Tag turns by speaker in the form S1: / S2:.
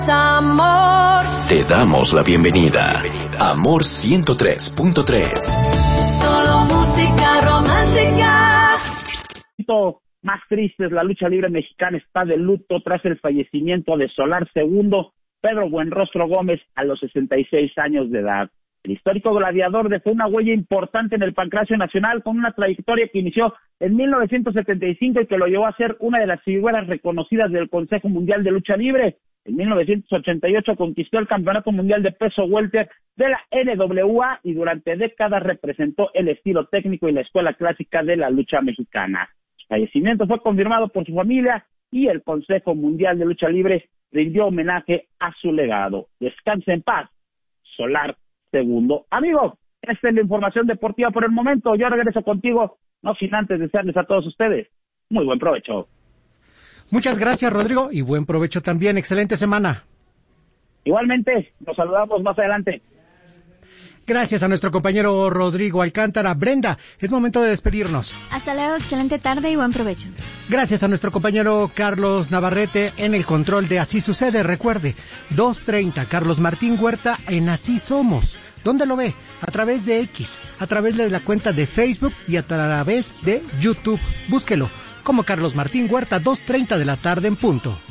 S1: Amor.
S2: Te damos la bienvenida. Amor 103.3.
S1: Solo música romántica.
S3: Más tristes, la lucha libre mexicana está de luto tras el fallecimiento de Solar Segundo, Pedro Buenrostro Gómez, a los 66 años de edad. El histórico gladiador dejó una huella importante en el pancracio nacional con una trayectoria que inició en 1975 y que lo llevó a ser una de las figuras reconocidas del Consejo Mundial de Lucha Libre. En 1988 conquistó el Campeonato Mundial de Peso Welter de la NWA y durante décadas representó el estilo técnico y la escuela clásica de la lucha mexicana. Su fallecimiento fue confirmado por su familia y el Consejo Mundial de Lucha Libre rindió homenaje a su legado. Descanse en paz, Solar Segundo. Amigos, esta es la información deportiva por el momento. Yo regreso contigo, no sin antes desearles a todos ustedes muy buen provecho.
S4: Muchas gracias, Rodrigo, y buen provecho también. Excelente semana.
S3: Igualmente, nos saludamos más adelante.
S4: Gracias a nuestro compañero Rodrigo Alcántara. Brenda, es momento de despedirnos.
S5: Hasta luego, excelente tarde y buen provecho.
S4: Gracias a nuestro compañero Carlos Navarrete en el control de Así Sucede. Recuerde, 2:30, Carlos Martín Huerta en Así Somos. ¿Dónde lo ve? A través de X, a través de la cuenta de Facebook y a través de YouTube. Búsquelo como Carlos Martín Huerta, 2:30 de la tarde en punto.